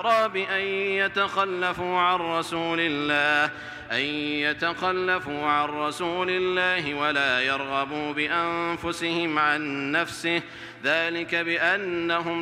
الأعراب أن يتخلفوا عن رسول الله ولا يرغبوا بأنفسهم عن نفسه، ذلك بأنهم